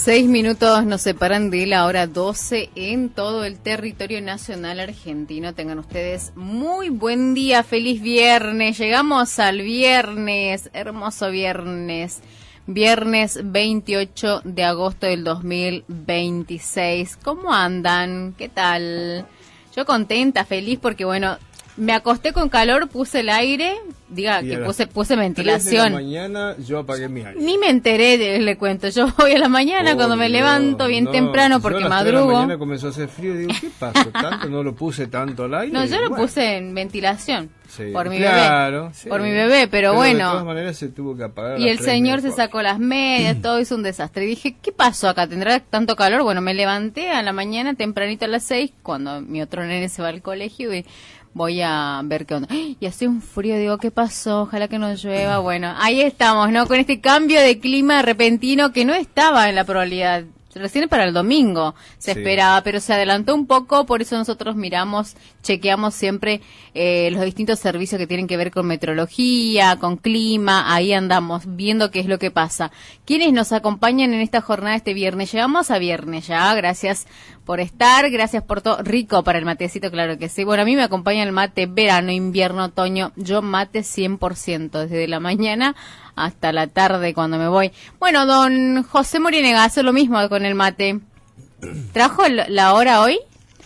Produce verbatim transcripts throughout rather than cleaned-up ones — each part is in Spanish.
Seis minutos nos separan de la hora doce en todo el territorio nacional argentino. Tengan ustedes muy buen día, feliz viernes. Llegamos al viernes, hermoso viernes. Viernes veintiocho de agosto del dos mil veintiséis. ¿Cómo andan? ¿Qué tal? Yo contenta, feliz porque bueno, me acosté con calor, puse el aire, diga y que puse puse ventilación. tres de la mañana yo apagué mi aire. Ni me enteré, de, le cuento. Yo voy a la mañana oh, cuando me levanto bien no, temprano porque yo a las madrugo. tres de la mañana comenzó a hacer frío y digo, ¿qué pasó? ¿Tanto no lo puse tanto al aire? No, yo lo bueno. puse en ventilación. Sí, por mi claro, bebé. Sí. Por mi bebé, pero, pero bueno. De todas maneras se tuvo que apagar. Y el señor se sacó las medias, todo hizo un desastre. Y dije, ¿qué pasó acá? ¿Tendrá tanto calor? Bueno, me levanté a la mañana tempranito a las seis, cuando mi otro nene se va al colegio y voy a ver qué onda. Y hace un frío, digo, ¿qué pasó? Ojalá que no llueva. Bueno, ahí estamos, ¿no? Con este cambio de clima repentino que no estaba en la probabilidad. Recién para el domingo se sí. esperaba, pero se adelantó un poco, por eso nosotros miramos, chequeamos siempre eh, los distintos servicios que tienen que ver con meteorología, con clima, ahí andamos viendo qué es lo que pasa. ¿Quiénes nos acompañan en esta jornada este viernes? Llegamos a viernes ya, gracias por estar, gracias por todo. Rico para el matecito, claro que sí. Bueno, a mí me acompaña el mate verano, invierno, otoño, yo mate cien por ciento, desde la mañana hasta la tarde cuando me voy. Bueno, don José Morinega hace lo mismo con el mate. ¿Trajo el, la hora hoy?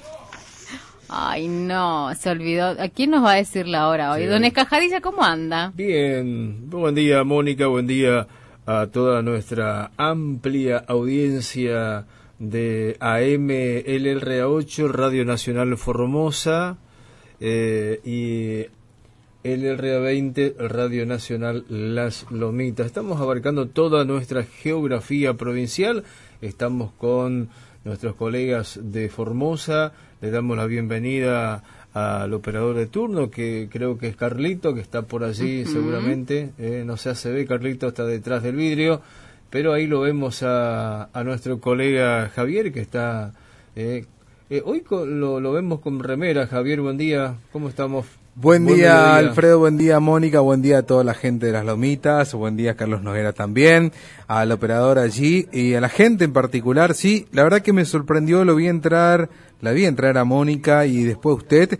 Ay, no, se olvidó. ¿A quién nos va a decir la hora hoy? Sí. Don Escajadiza, ¿cómo anda? Bien, buen día Mónica, buen día a toda nuestra amplia audiencia de A M L R A ocho, Radio Nacional Formosa, eh, y L R A veinte, Radio Nacional Las Lomitas. Estamos abarcando toda nuestra geografía provincial. Estamos con nuestros colegas de Formosa. Le damos la bienvenida al operador de turno, que creo que es Carlito, que está por allí uh-huh. seguramente. Eh, no sé, se ve, Carlito está detrás del vidrio. Pero ahí lo vemos a, a nuestro colega Javier, que está... Eh, eh, hoy con, lo, lo vemos con remera. Javier, buen día. ¿Cómo estamos? Buen, buen día, día, Alfredo, buen día, Mónica, buen día a toda la gente de Las Lomitas, buen día, Carlos Noguera también, al operador allí y a la gente en particular. Sí, la verdad que me sorprendió, lo vi entrar, la vi entrar a Mónica y después usted,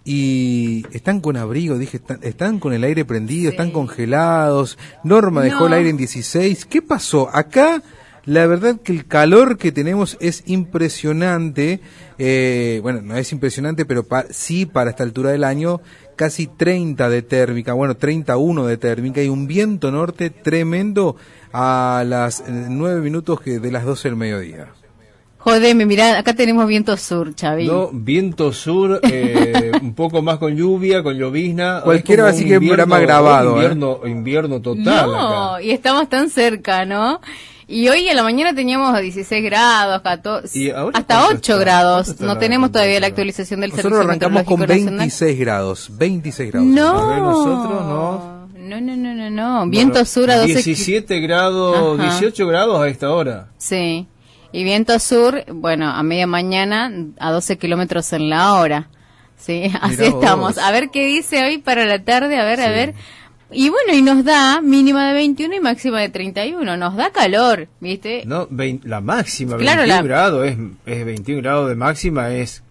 y están con abrigo, dije, están, están con el aire prendido, sí. están congelados, Norma no. dejó el aire en dieciséis, ¿qué pasó? Acá... La verdad que el calor que tenemos es impresionante, eh, bueno, no es impresionante, pero pa, sí para esta altura del año, casi treinta de térmica, bueno, treinta y uno de térmica y un viento norte tremendo a las nueve minutos de las doce del mediodía. Jodeme, mirá, acá tenemos viento sur, Chavi. No, viento sur, eh, un poco más con lluvia, con llovizna. Cualquiera así que un programa grabado. Invierno, eh. invierno total No, acá. Y estamos tan cerca, ¿no? Y hoy en la mañana teníamos dieciséis grados, catorce, hasta ocho grados. No tenemos todavía la actualización del Nosotros Servicio arrancamos con Meteorológico veintiséis grados, veintiséis grados. No, a ver, nosotros no. No, no, no, no, no. Viento bueno, sur a doce. diecisiete grados, ajá. dieciocho grados a esta hora. Sí. Y viento sur, bueno, a media mañana a doce kilómetros en la hora. Sí, así Mirá estamos. Vos. A ver qué dice hoy para la tarde, a ver, sí. a ver. Y bueno, y nos da mínima de veintiuno y máxima de treinta y uno. Nos da calor, ¿viste? No, veinte, la máxima, claro, veintiún la... grados, es, es veintiún grados de máxima, es...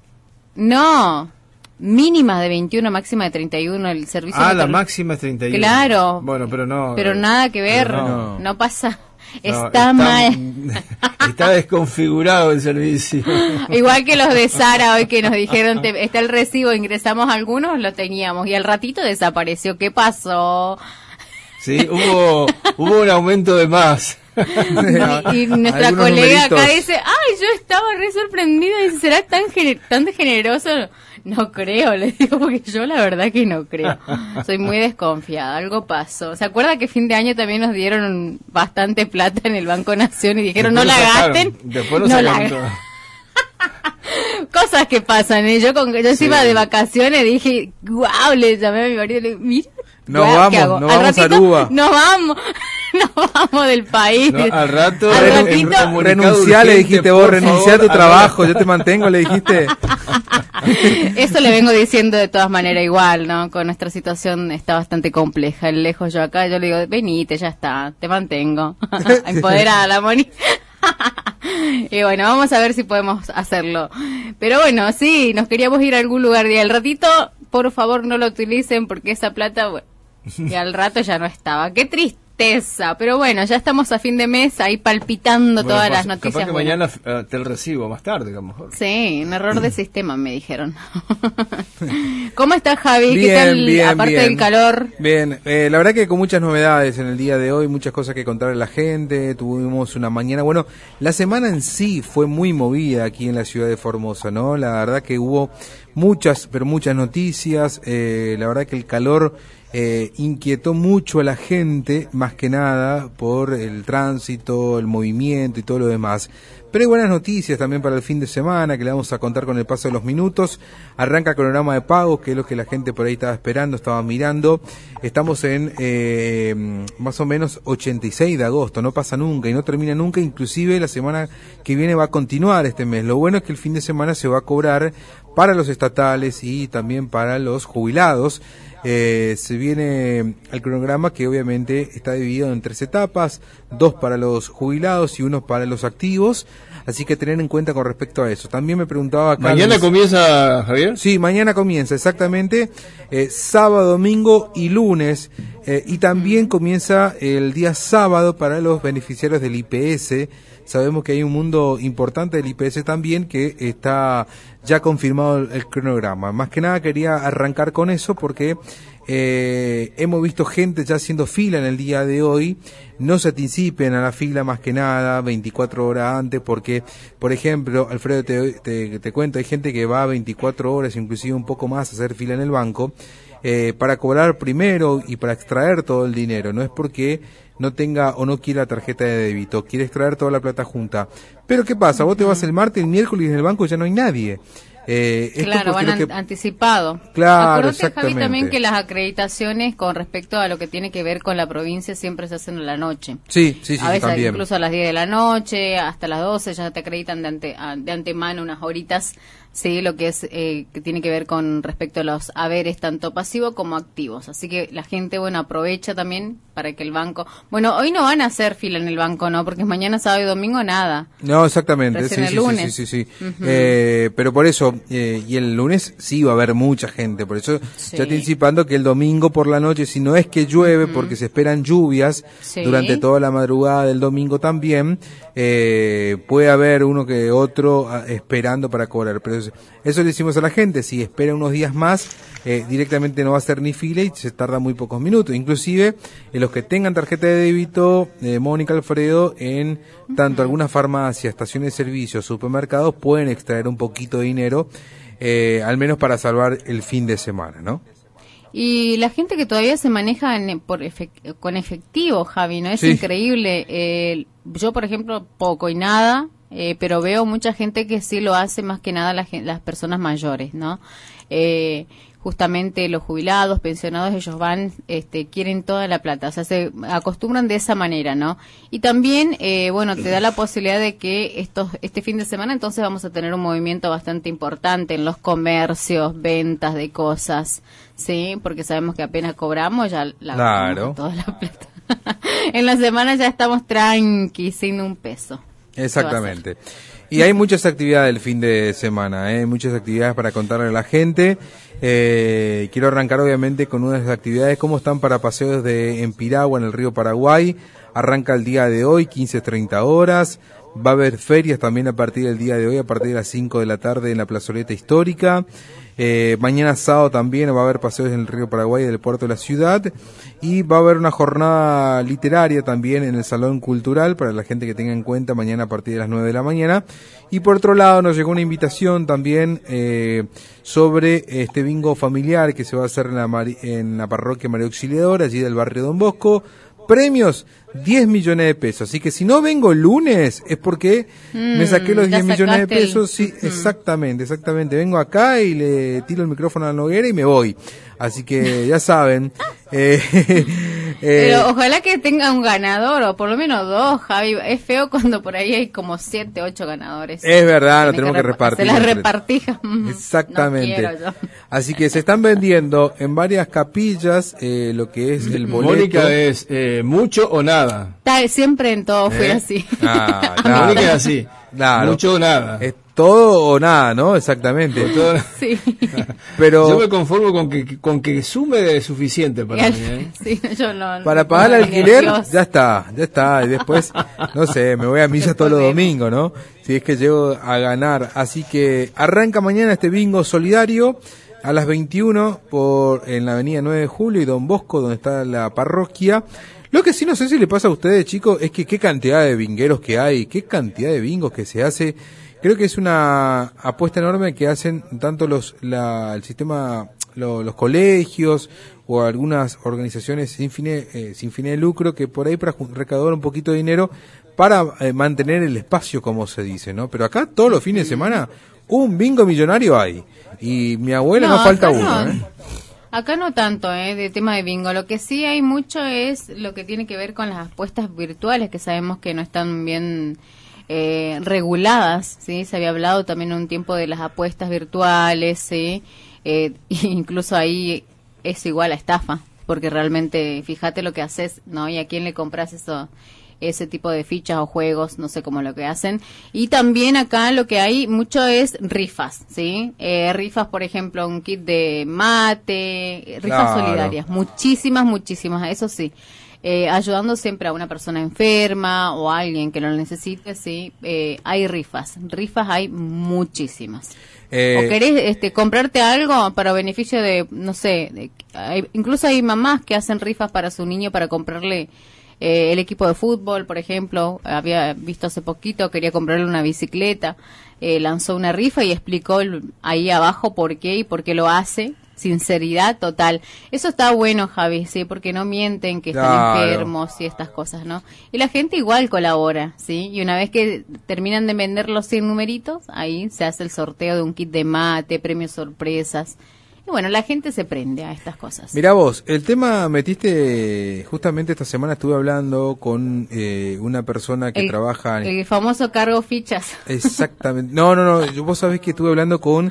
No, mínima de veintiuno, máxima de treinta y uno, el servicio... Ah, la máxima es treinta y uno. Claro. Bueno, pero no... Pero eh, nada que ver, no, no pasa... Está, no, está mal. Está desconfigurado el servicio. Igual que los de Sara hoy que nos dijeron, te, está el recibo, ingresamos algunos, lo teníamos y al ratito desapareció. ¿Qué pasó? Sí, hubo, hubo un aumento de más. Y, y nuestra Algunos colega numeritos. Acá dice, ay, yo estaba re sorprendida, dice, ¿será tan, gener tan generoso? No creo, le digo, porque yo la verdad que no creo. Soy muy desconfiada, algo pasó. ¿Se acuerda que fin de año también nos dieron bastante plata en el Banco Nación y dijeron después no la sacaron, gasten? Después lo no sacaron la todo. Cosas que pasan, ¿eh? Yo con yo sí. iba de vacaciones, dije, guau, le llamé a mi marido y le dije, mira, nos guau, vamos, nos vamos a Aruba. Nos vamos, nos vamos del país. No, al rato, al en, ratito, en renunciá, le dijiste vos, renunciá a tu trabajo, yo te mantengo, le dijiste. Eso le vengo diciendo de todas maneras igual, ¿no? Con nuestra situación está bastante compleja. El lejos yo acá, yo le digo, venite, ya está, te mantengo. Empoderada la Moni. Y bueno, vamos a ver si podemos hacerlo. Pero bueno, sí, nos queríamos ir a algún lugar y al ratito, por favor, no lo utilicen porque esa plata, bueno, y al rato ya no estaba. Qué tristeza. Pero bueno, ya estamos a fin de mes ahí palpitando bueno, todas pas, las noticias. Capaz que mañana uh, te el recibo más tarde, a lo mejor. Sí, un error de sistema me dijeron. ¿Cómo estás, Javi? Bien, ¿Qué tal, bien, aparte bien. del calor? Bien, eh, la verdad que con muchas novedades en el día de hoy, muchas cosas que contarle a la gente, tuvimos una mañana, bueno, la semana en sí fue muy movida aquí en la ciudad de Formosa, ¿no? La verdad que hubo muchas, pero muchas noticias, eh, la verdad que el calor Eh, inquietó mucho a la gente, más que nada por el tránsito, el movimiento y todo lo demás. Pero hay buenas noticias también para el fin de semana que le vamos a contar con el paso de los minutos. Arranca el cronograma de pagos, que es lo que la gente por ahí estaba esperando, estaba mirando. Estamos en eh, más o menos ochenta y seis de agosto, no pasa nunca y no termina nunca, inclusive la semana que viene va a continuar este mes. Lo bueno es que el fin de semana se va a cobrar para los estatales y también para los jubilados. Eh, se viene el cronograma que obviamente está dividido en tres etapas, dos para los jubilados y uno para los activos, así que tener en cuenta con respecto a eso. También me preguntaba Carlos, ¿mañana comienza, Javier? Sí, mañana comienza, exactamente, eh, sábado, domingo y lunes, eh, y también comienza el día sábado para los beneficiarios del I P S. Sabemos que hay un mundo importante del I P S también que está ya confirmado el, el cronograma. Más que nada quería arrancar con eso porque eh, hemos visto gente ya haciendo fila en el día de hoy. No se anticipen a la fila más que nada veinticuatro horas antes porque, por ejemplo, Alfredo, te, te, te cuento, hay gente que va veinticuatro horas, inclusive un poco más, a hacer fila en el banco eh, para cobrar primero y para extraer todo el dinero. No es porque no tenga o no quiera tarjeta de débito, quiere extraer toda la plata junta. Pero ¿qué pasa? Vos te vas el martes, el miércoles y en el banco ya no hay nadie. Eh, claro, van an- que... anticipado. Claro, Acordate, Javi, también que las acreditaciones con respecto a lo que tiene que ver con la provincia siempre se hacen a la noche. Sí, sí, sí, a veces también. Incluso a las diez de la noche, hasta las doce ya te acreditan de, ante, de antemano unas horitas. Sí, lo que es eh, que tiene que ver con respecto a los haberes tanto pasivos como activos. Así que la gente, bueno, aprovecha también para que el banco... Bueno, hoy no van a hacer fila en el banco, ¿no? Porque mañana, sábado y domingo, nada. No, exactamente. Recién sí, el sí, lunes. sí, sí, sí, sí. Uh-huh. Eh, pero por eso, eh, y el lunes sí va a haber mucha gente. Por eso sí. ya anticipando que el domingo por la noche, si no es que llueve, uh-huh. porque se esperan lluvias sí. durante toda la madrugada del domingo también, eh, puede haber uno que otro a, esperando para cobrar. Pero eso, eso le decimos a la gente, si espera unos días más, eh, directamente no va a hacer ni fila y se tarda muy pocos minutos. Inclusive, en los que tengan tarjeta de débito, eh, Mónica, Alfredo, en tanto algunas farmacias, estaciones de servicios, supermercados, pueden extraer un poquito de dinero, eh, al menos para salvar el fin de semana, ¿no? Y la gente que todavía se maneja en, por efect, con efectivo, Javi, ¿no? Es sí. increíble. Eh, yo, por ejemplo, poco y nada, eh, pero veo mucha gente que sí lo hace, más que nada la, las personas mayores, ¿no? Eh, justamente los jubilados, pensionados, ellos van, este, quieren toda la plata, o sea, se acostumbran de esa manera, ¿no? Y también, eh, bueno, te da la posibilidad de que estos, este fin de semana entonces vamos a tener un movimiento bastante importante en los comercios, ventas de cosas, ¿sí? Porque sabemos que apenas cobramos ya la claro. toda la plata. En la semana ya estamos tranqui, sin un peso. Exactamente. Y hay muchas actividades el fin de semana, ¿eh? Muchas actividades para contarle a la gente. Eh, quiero arrancar obviamente con una de las actividades, cómo están para paseos de en Piragua, en el río Paraguay. Arranca el día de hoy, quince treinta horas. Va a haber ferias también a partir del día de hoy, a partir de las cinco de la tarde en la plazoleta histórica. Eh, mañana sábado también va a haber paseos en el río Paraguay del puerto de la ciudad. Y va a haber una jornada literaria también en el Salón Cultural para la gente que tenga en cuenta mañana a partir de las nueve de la mañana. Y por otro lado nos llegó una invitación también eh, sobre este bingo familiar que se va a hacer en la, Mari- en la parroquia María Auxiliadora, allí del barrio Don Bosco. Premios, diez millones de pesos. Así que si no vengo el lunes es porque mm, me saqué los diez millones de pesos. El... Sí, mm. exactamente, exactamente. Vengo acá y le tiro el micrófono a la Noguera y me voy. Así que ya saben. eh, eh, Pero ojalá que tenga un ganador, o por lo menos dos, Javi. Es feo cuando por ahí hay como siete, ocho ganadores. Es verdad, lo tenemos que, que repartir. Se las repartí. Exactamente. No quiero yo. Así que se están vendiendo en varias capillas eh, lo que es el boleto. Mónica, ¿es eh, mucho o nada? nada. Tal, siempre en todo fue ¿Eh? así. Ah, claro. Mónica es así. Claro. Mucho o nada. Es todo o nada, ¿no? Exactamente. Todo- Sí. Pero Yo me conformo con que con que sume es suficiente para mí. ¿eh? Sí, yo no, para no, pagar el no, alquiler, Dios. ya está, ya está. Y después, no sé, me voy a misa todos los domingos, ¿no? Si es que llego a ganar. Así que arranca mañana este bingo solidario a las veintiuno por en la avenida nueve de julio y Don Bosco, donde está la parroquia. Lo que sí no sé si le pasa a ustedes, chicos, es que qué cantidad de bingueros que hay, qué cantidad de bingos que se hace. Creo que es una apuesta enorme que hacen tanto los la, el sistema, lo, los colegios o algunas organizaciones sin fines eh, sin fines de lucro, que por ahí para recaudar un poquito de dinero para eh, mantener el espacio, como se dice, ¿no? Pero acá todos los fines de semana un bingo millonario hay. Y mi abuela no, No, falta acá uno, no. ¿eh? Acá no tanto, ¿eh? De tema de bingo. Lo que sí hay mucho es lo que tiene que ver con las apuestas virtuales, que sabemos que no están bien eh, reguladas, ¿sí? Se había hablado también un tiempo de las apuestas virtuales, ¿sí? Eh, incluso ahí es igual a estafa, porque realmente, fíjate lo que haces, ¿no? Y a quién le compras eso, ese tipo de fichas o juegos, no sé cómo lo que hacen. Y también acá lo que hay mucho es rifas, ¿sí? Eh, rifas, por ejemplo, un kit de mate, rifas Claro. solidarias, muchísimas, muchísimas, eso sí. Eh, ayudando siempre a una persona enferma o a alguien que lo necesite, sí, eh, hay rifas, rifas hay muchísimas. Eh, O querés este, comprarte algo para beneficio de, no sé, de- hay- incluso hay mamás que hacen rifas para su niño para comprarle eh, el equipo de fútbol, por ejemplo. Había visto hace poquito, quería comprarle una bicicleta, eh, lanzó una rifa y explicó el- ahí abajo por qué y por qué lo hace. Sinceridad total. Eso está bueno, Javi, sí, porque no mienten que están Claro. enfermos y estas cosas, ¿no? Y la gente igual colabora, ¿sí? Y una vez que terminan de vender los cien numeritos, ahí se hace el sorteo de un kit de mate, premios sorpresas. Y bueno, la gente se prende a estas cosas. Mirá vos, el tema metiste, justamente esta semana estuve hablando con eh, una persona que el, trabaja... en- el famoso cargo fichas. Exactamente. No, no, no. yo- Vos sabés que estuve hablando con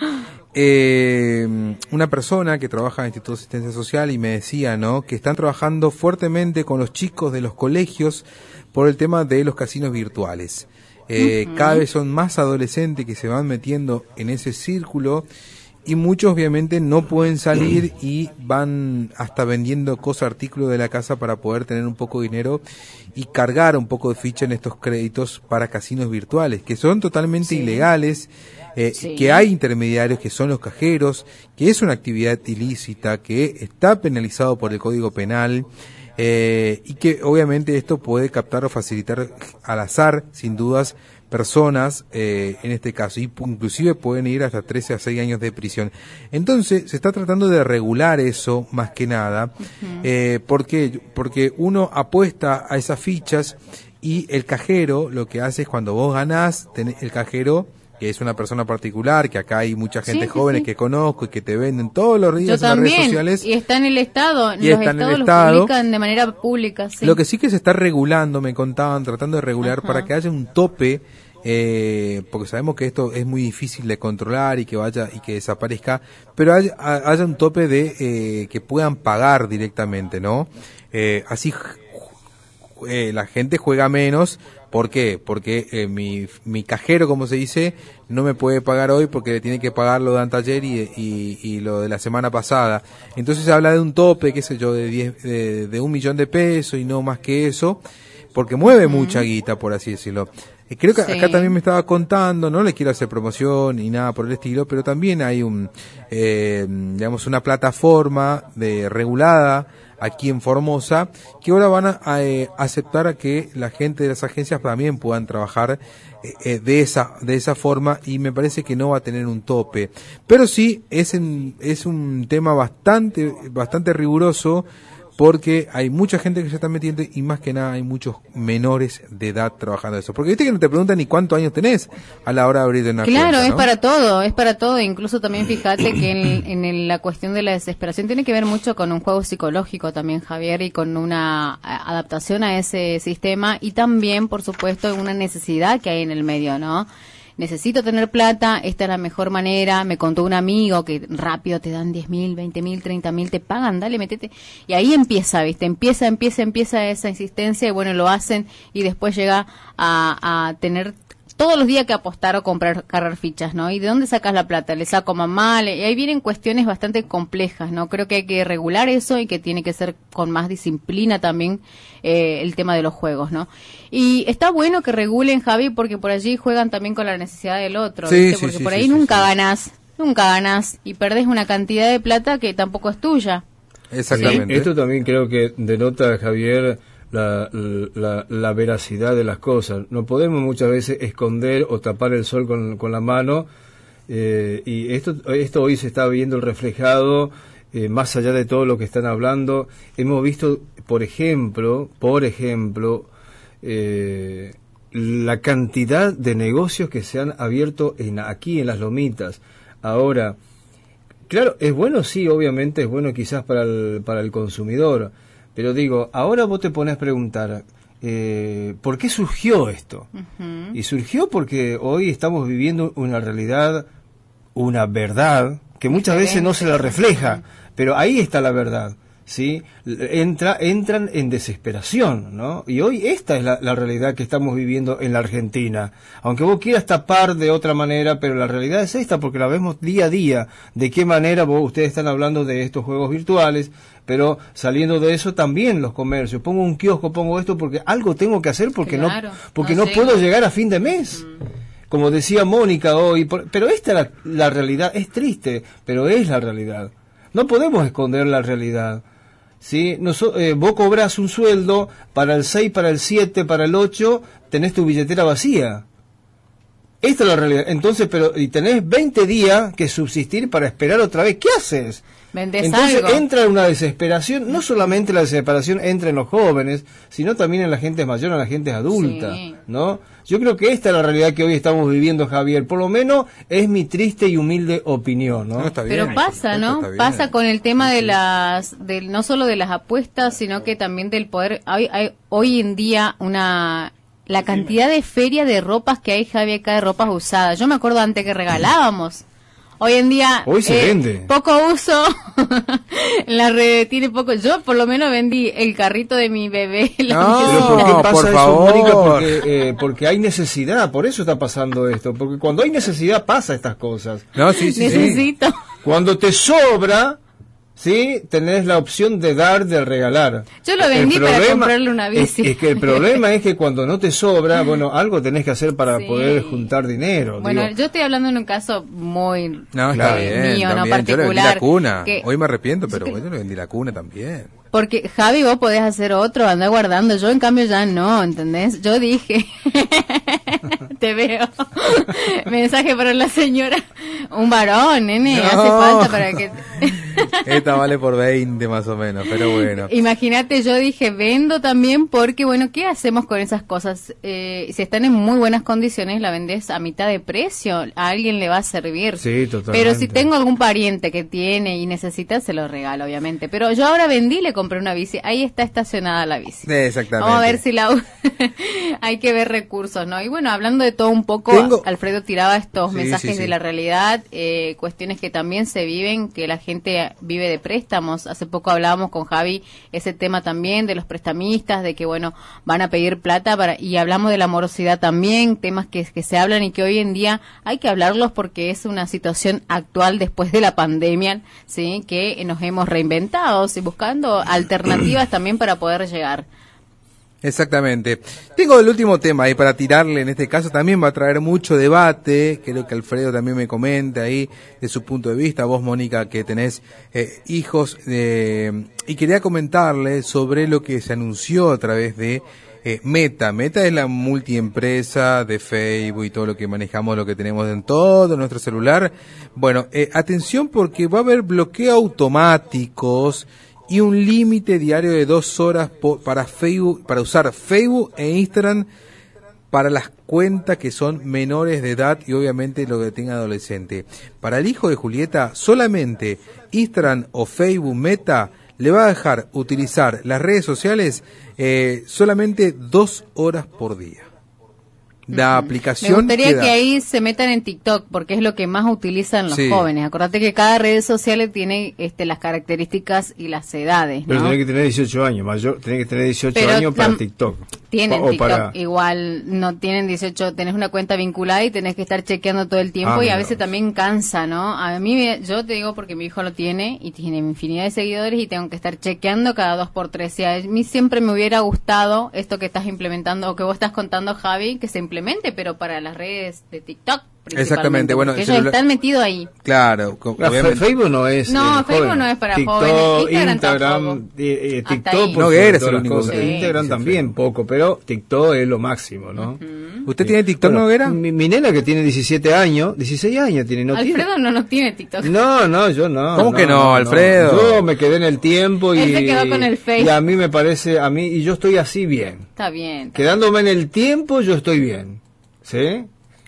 eh, una persona que trabaja en el Instituto de Asistencia Social y me decía, ¿no?, que están trabajando fuertemente con los chicos de los colegios por el tema de los casinos virtuales. Eh, Ujú. Cada vez son más adolescentes que se van metiendo en ese círculo y muchos obviamente no pueden salir y van hasta vendiendo cosas, artículos de la casa para poder tener un poco de dinero y cargar un poco de ficha en estos créditos para casinos virtuales, que son totalmente Sí. ilegales, eh, Sí. que hay intermediarios que son los cajeros, que es una actividad ilícita, que está penalizado por el Código Penal, eh, y que obviamente esto puede captar o facilitar al azar, sin dudas, personas, eh, en este caso, y pu- inclusive pueden ir hasta trece a seis años de prisión. Entonces, se está tratando de regular eso, más que nada. eh, ¿por qué? Porque uno apuesta a esas fichas y el cajero lo que hace es cuando vos ganás, tenés el cajero, que es una persona particular, que acá hay mucha gente Sí, sí, joven sí. que conozco y que te venden todos los Yo días en las redes también. sociales. Y está en el Estado. Y los está en el estados Estado. lo publican de manera pública. Sí. Lo que sí que se está regulando, me contaban, tratando de regular Ajá. para que haya un tope, eh, porque sabemos que esto es muy difícil de controlar y que vaya y que desaparezca, pero haya, haya un tope de eh, que puedan pagar directamente, ¿no? Eh, así eh, la gente juega menos. ¿Por qué? Porque eh, mi, mi cajero, como se dice, no me puede pagar hoy porque le tiene que pagar lo de anteayer y, y, y lo de la semana pasada. Entonces se habla de un tope, qué sé yo, de, diez, de, de un millón de pesos y no más que eso, porque mueve Ujú. mucha guita, por así decirlo. Eh, creo que Sí. acá también me estaba contando, no le quiero hacer promoción ni nada por el estilo, pero también hay un, eh, digamos, una plataforma de regulada aquí en Formosa, que ahora van a, a, eh, aceptar a que la gente de las agencias también puedan trabajar eh, eh, de esa de esa forma, y me parece que no va a tener un tope, pero sí es en, es un tema bastante bastante riguroso, porque hay mucha gente que se está metiendo y más que nada hay muchos menores de edad trabajando eso, porque viste que no te preguntan ni cuántos años tenés a la hora de abrir una Claro, cuenta, es ¿no? para todo, es para todo. Incluso también fíjate que en, en el- la cuestión de la desesperación tiene que ver mucho con un juego psicológico también, Javier, y con una a- adaptación a ese sistema y también, por supuesto, una necesidad que hay en el medio, ¿no? necesito tener plata, esta es la mejor manera, me contó un amigo que rápido te dan diez mil, veinte mil, treinta mil, te pagan, dale, metete. Y ahí empieza, ¿viste? Empieza, empieza, empieza esa insistencia y bueno, lo hacen y después llega a, a tener todos los días que apostar o comprar, cargar fichas, ¿no? ¿Y de dónde sacas la plata? ¿Le saco a mamá? Le... Y ahí vienen cuestiones bastante complejas, ¿no? Creo que hay que regular eso y que tiene que ser con más disciplina también eh, el tema de los juegos, ¿no? Y está bueno que regulen, Javi, porque por allí juegan también con la necesidad del otro, sí, ¿viste? sí, Porque sí, por sí, ahí sí, nunca sí. ganás, nunca ganás y perdés una cantidad de plata que tampoco es tuya. Exactamente. Sí, esto también creo que denota, Javier, La, la, la veracidad de las cosas. No podemos muchas veces esconder o tapar el sol con, con la mano, eh, y esto, esto hoy se está viendo reflejado, eh, más allá de todo lo que están hablando. Hemos visto, por ejemplo, por ejemplo, eh, la cantidad de negocios que se han abierto en, aquí en las Lomitas. Ahora, claro, es bueno, sí, obviamente es bueno quizás para el, para el consumidor. Pero digo, ahora vos te pones a preguntar, eh, ¿por qué surgió esto? Uh-huh. Y surgió porque hoy estamos viviendo una realidad, una verdad, que muchas veces no se la refleja, pero ahí está la verdad, ¿sí? Entra, entran en desesperación, ¿no? Y hoy esta es la, la realidad que estamos viviendo en la Argentina. Aunque vos quieras tapar de otra manera, pero la realidad es esta, porque la vemos día a día. De qué manera vos, ustedes están hablando de estos juegos virtuales, pero saliendo de eso también los comercios. Pongo un kiosco, pongo esto porque algo tengo que hacer porque claro, no porque no, no puedo llegar a fin de mes. Mm. Como decía Mónica hoy, por, pero esta es la, la realidad, es triste, pero es la realidad. No podemos esconder la realidad. ¿Sí? No, eh, vos cobrás un sueldo para el seis, para el siete, para el ocho, tenés tu billetera vacía. Esta es la realidad. Entonces, pero y tenés veinte días que subsistir para esperar otra vez. ¿Qué haces? ¿Vendés Entonces algo? Entra una desesperación, no solamente la desesperación entra en los jóvenes, sino también en la gente mayor, en la gente adulta, sí. ¿No? Yo creo que esta es la realidad que hoy estamos viviendo, Javier. Por lo menos es mi triste y humilde opinión, ¿no? no está bien, Pero pasa, ¿no? Pasa con el tema sí, de las, de, no solo de las apuestas, sino que también del poder. Hay, hay hoy en día una la cantidad de feria de ropas que hay, Javier, acá de ropas usadas. Yo me acuerdo antes que regalábamos. Hoy en día hoy se eh, vende poco uso la red tiene poco. Yo por lo menos vendí el carrito de mi bebé. La no, pero ¿por qué pasa por eso, favor. Mónica? Porque, eh, porque hay necesidad, por eso está pasando esto. Porque cuando hay necesidad pasa estas cosas. No, sí, sí, necesito. Sí. Cuando te sobra, sí, tenés la opción de dar, de regalar. Yo lo vendí problema, para comprarle una bici. Es, es que el problema es que cuando no te sobra, bueno, algo tenés que hacer para sí. poder juntar dinero. Bueno, digo. yo estoy hablando en un caso muy no, está bien, mío, no bien. particular. Yo le vendí la cuna. Que, Hoy me arrepiento, pero que, yo le vendí la cuna también. Porque, Javi, vos podés hacer otro, andar guardando. Yo, en cambio, ya no, ¿entendés? Yo dije, te veo. Mensaje para la señora. Un varón, nene, no. hace falta para que... Esta vale por veinte más o menos, pero bueno. Imagínate, yo dije, vendo también porque, bueno, ¿qué hacemos con esas cosas? Eh, si están en muy buenas condiciones, la vendés a mitad de precio. A alguien le va a servir. Sí, totalmente. Pero si tengo algún pariente que tiene y necesita, se lo regalo, obviamente. Pero yo ahora vendí, le compré una bici. Ahí está estacionada la bici. Exactamente. Vamos a ver si la... Hay que ver recursos, ¿no? Y bueno, hablando de todo un poco, Tengo... Alfredo tiraba estos sí, mensajes sí, sí. de la realidad, eh, cuestiones que también se viven, que la gente vive de préstamos. Hace poco hablábamos con Javi ese tema también de los prestamistas, de que, bueno, van a pedir plata para y hablamos de la morosidad también, temas que, que se hablan y que hoy en día hay que hablarlos porque es una situación actual después de la pandemia, ¿sí? Que nos hemos reinventado, ¿sí? Buscando alternativas también para poder llegar. Exactamente. Tengo el último tema ahí para tirarle, en este caso también va a traer mucho debate, creo que Alfredo también me comenta ahí de su punto de vista, vos Mónica que tenés eh, hijos, eh, y quería comentarle sobre lo que se anunció a través de eh, Meta. Meta es la multiempresa de Facebook y todo lo que manejamos, lo que tenemos en todo nuestro celular. Bueno, eh, atención porque va a haber bloqueo automáticos y un límite diario de dos horas por, para Facebook, para usar Facebook e Instagram para las cuentas que son menores de edad y obviamente lo que tenga adolescente. Para el hijo de Julieta, solamente Instagram o Facebook Meta le va a dejar utilizar las redes sociales eh, solamente dos horas por día. la uh-huh. aplicación Me gustaría queda. que ahí se metan en TikTok, porque es lo que más utilizan los Sí. jóvenes. Acordate que cada red social tiene este, las características y las edades, ¿no? Pero tenés que tener dieciocho años, mayor, tenés que tener dieciocho Pero años para tam- TikTok. Tienen O TikTok, para- igual no tienen dieciocho, tenés una cuenta vinculada y tenés que estar chequeando todo el tiempo Ah, y a mira. veces también cansa, ¿no? A mí, me- yo te digo porque mi hijo lo tiene y tiene infinidad de seguidores y tengo que estar chequeando cada dos por tres. Y a mí siempre me hubiera gustado esto que estás implementando o que vos estás contando, Javi, que se implemente, pero para las redes de TikTok. Exactamente, bueno, porque el ellos celular- están metidos ahí. Claro, co- Ah, obviamente. Facebook no es. No, eh, Facebook joven. no es para TikTok, jóvenes. Instagram Instagram, tampoco. eh, eh, Hasta TikTok, ahí. por No, sobre eres todas el las único cosas. que- Instagram Sí, también sí. poco, pero TikTok es lo máximo, ¿no? ¿Usted tiene TikTok, Bueno, Noguera? Mi, mi nena que tiene diecisiete años, dieciséis años tiene, no Alfredo no, no tiene TikTok. tiene. No, no, yo no. ¿Cómo que no, Alfredo? Yo me quedé en el tiempo y. Él se quedó con el Face. Y a mí me parece, a mí, y yo estoy así bien. Está bien. está Quedándome en el tiempo, yo estoy bien. ¿Sí?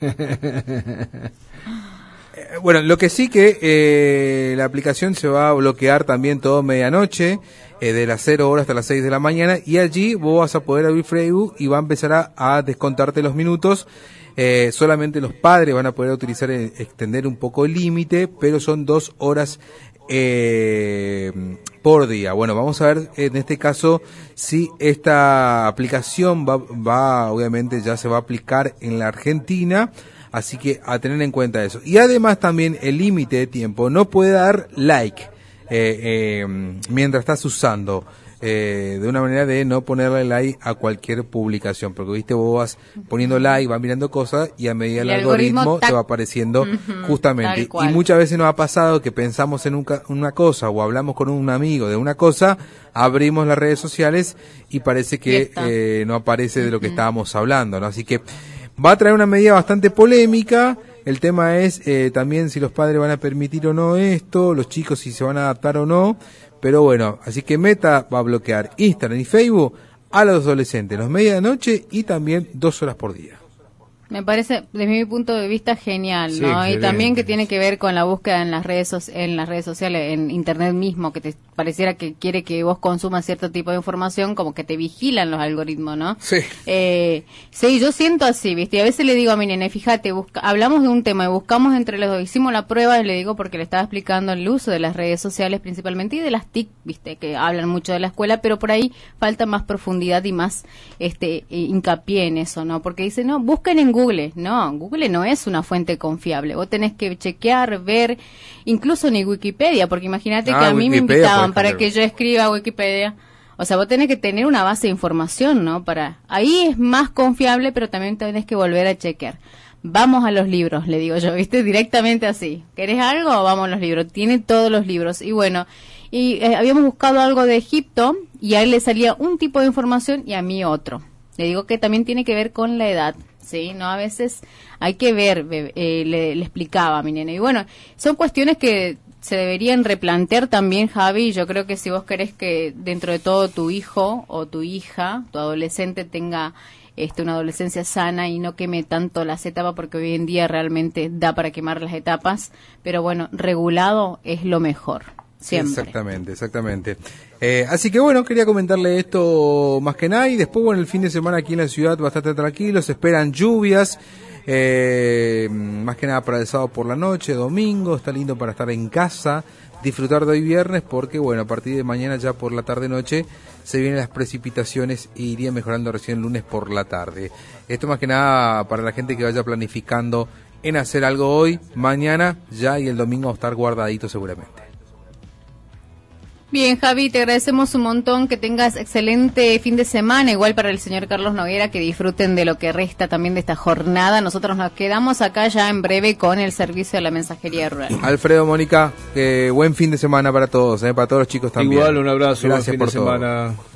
Eh, Bueno, lo que sí que eh, la aplicación se va a bloquear también todo medianoche, eh, de las cero horas hasta las seis de la mañana, y allí vos vas a poder abrir Facebook y va a empezar a, a descontarte los minutos. Eh, solamente los padres van a poder utilizar, eh, extender un poco el límite, pero son dos horas eh, por día. Bueno, vamos a ver en este caso si esta aplicación va, va, obviamente ya se va a aplicar en la Argentina. Así que a tener en cuenta eso. Y además también el límite de tiempo. No puede dar like eh, eh, mientras estás usando. Eh, de una manera de no ponerle like a cualquier publicación. Porque viste, vos vas poniendo like, vas mirando cosas y a medida El el algoritmo, algoritmo, tac. te va apareciendo Ujú, justamente. tal cual. Y muchas veces nos ha pasado que pensamos en un ca- una cosa o hablamos con un amigo de una cosa, abrimos las redes sociales y parece Y que está. eh, no aparece de lo que estábamos hablando, ¿no? Así que va a traer una medida bastante polémica. El tema es eh, también si los padres van a permitir o no esto, los chicos si se van a adaptar o no. Pero bueno, así que Meta va a bloquear Instagram y Facebook a los adolescentes, los medianoche y también dos horas por día. Me parece, desde mi punto de vista, genial, Sí, ¿no? Y excelente. también que tiene que ver con la búsqueda en las redes so- en las redes sociales, en internet mismo, que te pareciera que quiere que vos consumas cierto tipo de información, como que te vigilan los algoritmos, ¿no? Sí. Eh, sí, yo siento así, ¿viste? Y a veces le digo a mi nene, fíjate, busca, hablamos de un tema y buscamos entre los dos, hicimos la prueba y le digo porque le estaba explicando el uso de las redes sociales principalmente y de las T I C, ¿viste? Que hablan mucho de la escuela, pero por ahí falta más profundidad y más este eh, hincapié en eso, ¿no? Porque dice, no, busquen en Google. No, Google no es una fuente confiable. Vos tenés que chequear, ver, incluso ni Wikipedia, porque imagínate Ah, que a mí me Wikipedia, invitaban por para ejemplo. que yo escriba Wikipedia. O sea, vos tenés que tener una base de información, ¿no? Para ahí es más confiable, pero también tenés que volver a chequear. Vamos a los libros, le digo yo, ¿viste? Directamente así. ¿Querés algo? Vamos a los libros. Tiene todos los libros. Y bueno, y eh, habíamos buscado algo de Egipto y a él le salía un tipo de información y a mí otro. Le digo que también tiene que ver con la edad, ¿sí? No, a veces hay que ver, eh, le, le explicaba a mi nene. Y bueno, son cuestiones que se deberían replantear también, Javi. Yo creo que si vos querés que dentro de todo tu hijo o tu hija, tu adolescente tenga este, una adolescencia sana y no queme tanto las etapas, porque hoy en día realmente da para quemar las etapas, pero bueno, regulado es lo mejor. Siempre. Exactamente, exactamente. Eh, así que bueno, quería comentarle esto más que nada y después, bueno, el fin de semana aquí en la ciudad bastante tranquilo, se esperan lluvias, eh, más que nada para el sábado por la noche, domingo, está lindo para estar en casa, disfrutar de hoy viernes porque, bueno, a partir de mañana ya por la tarde-noche se vienen las precipitaciones y iría mejorando recién el lunes por la tarde. Esto más que nada para la gente que vaya planificando en hacer algo hoy, mañana ya y el domingo va a estar guardadito seguramente. Bien, Javi, te agradecemos un montón, que tengas excelente fin de semana, igual para el señor Carlos Noguera, que disfruten de lo que resta también de esta jornada. Nosotros nos quedamos acá ya en breve con el servicio de la mensajería rural. Alfredo, Mónica, eh, buen fin de semana para todos, eh, para todos los chicos también. Igual, un abrazo, Gracias buen fin por de todo. semana.